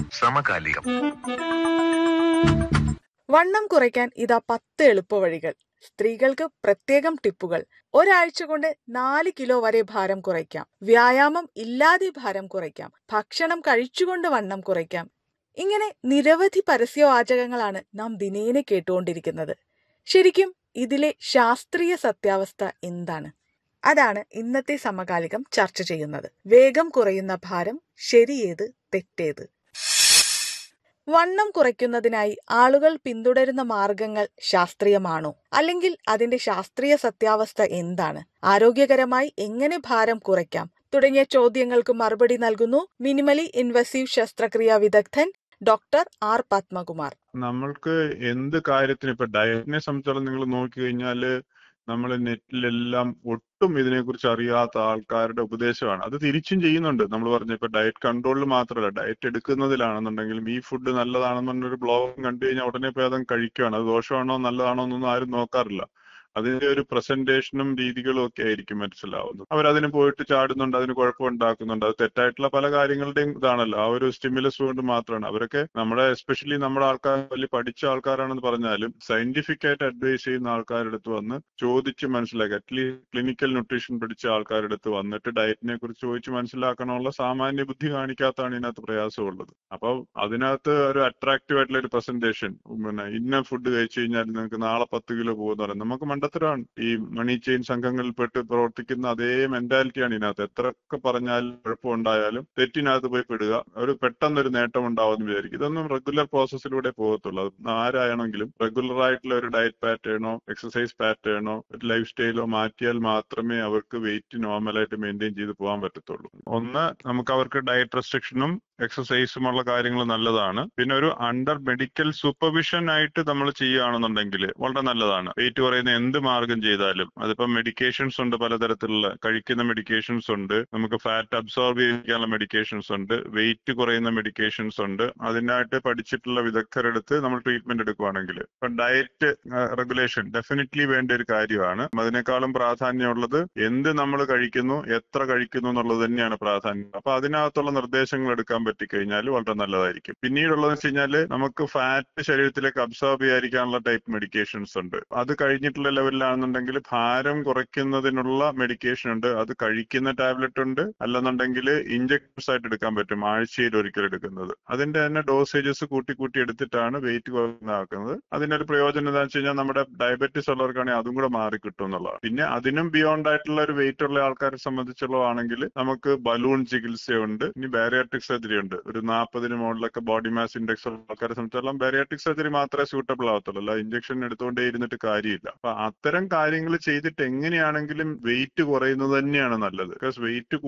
സമകാലികം. വണ്ണം കുറയ്ക്കാൻ ഇതാ 10 എളുപ്പവഴികൾ. സ്ത്രീകൾക്ക് പ്രത്യേകം ടിപ്പുകൾ. ഒരാഴ്ച കൊണ്ട് 4 കിലോ വരെ ഭാരം കുറയ്ക്കാം. വ്യായാമം ഇല്ലാതെ ഭാരം കുറയ്ക്കാം. ഭക്ഷണം കഴിച്ചുകൊണ്ട് വണ്ണം കുറയ്ക്കാം. ഇങ്ങനെ നിരവധി പരസ്യവാചകങ്ങളാണ് നാം ദിനേന കേട്ടുകൊണ്ടിരിക്കുന്നത്. ശരിക്കും ഇതിലെ ശാസ്ത്രീയ സത്യാവസ്ഥ എന്താണ്? അതാണ് ഇന്നത്തെ സമകാലികം ചർച്ച ചെയ്യുന്നത്. വേഗം കുറയുന്ന ഭാരം ശരിയേത്, തെറ്റേത്? വണ്ണം കുറയ്ക്കുന്നതിനായി ആളുകൾ പിന്തുടരുന്ന മാർഗങ്ങൾ ശാസ്ത്രീയമാണോ? അല്ലെങ്കിൽ അതിന്റെ ശാസ്ത്രീയ സത്യാവസ്ഥ എന്താണ്? ആരോഗ്യകരമായി എങ്ങനെ ഭാരം കുറയ്ക്കാം? തുടങ്ങിയ ചോദ്യങ്ങൾക്ക് മറുപടി നൽകുന്നു മിനിമലി ഇൻവസീവ് ശസ്ത്രക്രിയാ വിദഗ്ധൻ ഡോക്ടർ ആർ പത്മകുമാർ. നമ്മൾക്ക് എന്ത് കാര്യത്തിന് ഇപ്പൊ ഡയറ്റിനെ സംബന്ധിച്ചോളം നിങ്ങൾ നോക്കിക്കഴിഞ്ഞാല് നമ്മൾ നെറ്റിലെല്ലാം ഒട്ടും ഇതിനെക്കുറിച്ച് അറിയാത്ത ആൾക്കാരുടെ ഉപദേശമാണ്. അത് തിരിച്ചും ചെയ്യുന്നുണ്ട്. നമ്മൾ പറഞ്ഞ ഇപ്പൊ ഡയറ്റ് കൺട്രോളിൽ മാത്രമല്ല, ഡയറ്റ് എടുക്കുന്നതിലാണെന്നുണ്ടെങ്കിലും ഈ ഫുഡ് നല്ലതാണെന്നുള്ളൊരു ബ്ലോഗ് കണ്ടു കഴിഞ്ഞാൽ ഉടനെ പോയി അതങ്ങ് കഴിക്കുകയാണ്. അത് ദോഷമാണോ നല്ലതാണോ എന്നൊന്നും ആരും നോക്കാറില്ല. അതിന്റെ ഒരു പ്രസന്റേഷനും രീതികളും ഒക്കെ ആയിരിക്കും മനസ്സിലാവുന്നത്. അവരതിന് പോയിട്ട് ചാടുന്നുണ്ട്, അതിന് കുഴപ്പമുണ്ടാക്കുന്നുണ്ട്. അത് തെറ്റായിട്ടുള്ള പല കാര്യങ്ങളുടെയും ഇതാണല്ലോ. ആ ഒരു സ്റ്റിമുലസ് കൊണ്ട് മാത്രമാണ് അവരൊക്കെ എസ്പെഷ്യലി നമ്മുടെ ആൾക്കാർ വലിയ പഠിച്ച ആൾക്കാരാണെന്ന് പറഞ്ഞാലും സയന്റിഫിക് ആയിട്ട് അഡ്വൈസ് ചെയ്യുന്ന ആൾക്കാരുടെ അടുത്ത് വന്ന് ചോദിച്ച് മനസ്സിലാക്കുക. അറ്റ്ലീസ്റ്റ് ക്ലിനിക്കൽ ന്യൂട്രീഷൻ പഠിച്ച ആൾക്കാരുടെ അടുത്ത് വന്നിട്ട് ഡയറ്റിനെ കുറിച്ച് ചോദിച്ച് മനസ്സിലാക്കണമുള്ള സാമാന്യ ബുദ്ധി കാണിക്കാത്തതാണ് ഇതിനകത്ത് പ്രയാസമുള്ളത്. അപ്പോൾ അതിനകത്ത് ഒരു അട്രാക്റ്റീവ് ആയിട്ടുള്ള ഒരു പ്രസന്റേഷൻ, ഇന്ന ഫുഡ് കഴിച്ചു കഴിഞ്ഞാൽ നിങ്ങൾക്ക് നാളെ 10 കിലോ പോകുന്ന പറയുന്നത് നമുക്ക് മണ്ടത്തരമാണ്. ഈ മണി ചെയിൻ സംഘങ്ങളിൽപ്പെട്ട് പ്രവർത്തിക്കുന്ന അതേ മെന്റാലിറ്റിയാണ് ഇതിനകത്ത്. എത്രയൊക്കെ പറഞ്ഞാലും കുഴപ്പമുണ്ടായാലും തെറ്റിനകത്ത് പോയി പെടുക, ഒരു പെട്ടെന്നൊരു നേട്ടം ഉണ്ടാവുമെന്ന് വിചാരിക്കും. ഇതൊന്നും റെഗുലർ പ്രോസസ്സിലൂടെ പോകത്തുള്ളൂ. അത് ആരായാണെങ്കിലും റെഗുലർ ആയിട്ടുള്ള ഒരു ഡയറ്റ് പാറ്റേണോ എക്സസൈസ് പാറ്റേണോ ഒരു ലൈഫ് സ്റ്റൈലോ മാറ്റിയാൽ മാത്രമേ അവർക്ക് വെയിറ്റ് നോർമലായിട്ട് മെയിൻറ്റെയിൻ ചെയ്ത് പോകാൻ പറ്റത്തുള്ളൂ. ഒന്ന്, നമുക്ക് അവർക്ക് ഡയറ്റ് റെസ്ട്രിക്ഷനും എക്സസൈസുമുള്ള കാര്യങ്ങൾ നല്ലതാണ്. പിന്നെ ഒരു അണ്ടർ മെഡിക്കൽ സൂപ്പർവിഷൻ ആയിട്ട് നമ്മൾ ചെയ്യുകയാണെന്നുണ്ടെങ്കിൽ വളരെ നല്ലതാണ്. വെയിറ്റ് കുറയുന്ന എന്ത് മാർഗം ചെയ്താലും അതിപ്പം മെഡിക്കേഷൻസ് ഉണ്ട്, പലതരത്തിലുള്ള കഴിക്കുന്ന മെഡിക്കേഷൻസ് ഉണ്ട്, നമുക്ക് ഫാറ്റ് അബ്സോർബ് ചെയ്യാനുള്ള മെഡിക്കേഷൻസ് ഉണ്ട്, വെയിറ്റ് കുറയുന്ന മെഡിക്കേഷൻസ് ഉണ്ട്. അതിനായിട്ട് പഠിച്ചിട്ടുള്ള വിദഗ്ധരെടുത്ത് നമ്മൾ ട്രീറ്റ്മെന്റ് എടുക്കുകയാണെങ്കിൽ ഇപ്പം ഡയറ്റ് റെഗുലേഷൻ ഡെഫിനറ്റ്ലി വേണ്ട ഒരു കാര്യമാണ്. അതിനേക്കാളും പ്രാധാന്യമുള്ളത് എന്ത് നമ്മൾ കഴിക്കുന്നു, എത്ര കഴിക്കുന്നു എന്നുള്ളത് തന്നെയാണ് പ്രാധാന്യം. അപ്പൊ അതിനകത്തുള്ള നിർദ്ദേശങ്ങൾ എടുക്കാൻ പറ്റിക്കഴിഞ്ഞാൽ വളരെ നല്ലതായിരിക്കും. പിന്നീടുള്ളതെന്ന് വെച്ച് കഴിഞ്ഞാൽ നമുക്ക് ഫാറ്റ് ശരീരത്തിലേക്ക് അബ്സോർബ് ചെയ്യാതിരിക്കാനുള്ള ടൈപ്പ് മെഡിക്കേഷൻസ് ഉണ്ട്. അത് കഴിഞ്ഞിട്ടുള്ള ലെവലിലാണെന്നുണ്ടെങ്കിൽ ഭാരം കുറയ്ക്കുന്നതിനുള്ള മെഡിക്കേഷൻ ഉണ്ട്. അത് കഴിക്കുന്ന ടാബ്ലറ്റ് ഉണ്ട്, അല്ലെന്നുണ്ടെങ്കിൽ ഇഞ്ചക്ഷൻസ് ആയിട്ട് എടുക്കാൻ പറ്റും, ആഴ്ചയിൽ ഒരിക്കൽ എടുക്കുന്നത്. അതിന്റെ തന്നെ ഡോസേജസ് കൂട്ടി കൂട്ടി എടുത്തിട്ടാണ് വെയിറ്റ് കുറഞ്ഞാക്കുന്നത്. അതിന്റെ ഒരു പ്രയോജനം എന്താണെന്ന് വെച്ച് കഴിഞ്ഞാൽ നമ്മുടെ ഡയബറ്റീസ് ഉള്ളവർക്കാണെങ്കിൽ അതും കൂടെ മാറി കിട്ടും എന്നുള്ളതാണ്. പിന്നെ അതിനും ബിയോണ്ട് ആയിട്ടുള്ള ഒരു വെയിറ്റ് ഉള്ള ആൾക്കാരെ സംബന്ധിച്ചുള്ളതാണെങ്കിൽ നമുക്ക് ബലൂൺ ചികിത്സയുണ്ട്, ഇനി ബാരിയാട്രിക് സർജറി ഉണ്ട്. ഒരു 40 മുകളിലൊക്കെ ബോഡി മാസ് ഇൻഡെക്സ് ഉള്ള ആൾക്കാരെ സംബന്ധിച്ചോളം ബാരിയാട്രിക് സർജറി മാത്രമേ സൂട്ടബിൾ ആവത്തുള്ളൂ, അല്ല ഇഞ്ചക്ഷൻ എടുത്തുകൊണ്ടേ ഇരുന്നിട്ട് കാര്യമില്ല. അപ്പൊ അത്തരം കാര്യങ്ങൾ ചെയ്തിട്ട് എങ്ങനെയാണെങ്കിലും വെയിറ്റ് കുറയുന്നത് തന്നെയാണ് നല്ലത്. Because wait